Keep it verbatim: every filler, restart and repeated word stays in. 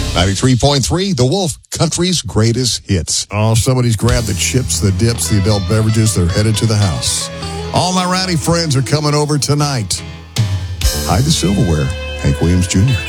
ninety-three point three, The Wolf, country's greatest hits. Oh, somebody's grabbed the chips, the dips, the adult beverages. They're headed to the house. All my rowdy friends are coming over tonight. Hide the silverware. Hank Williams Junior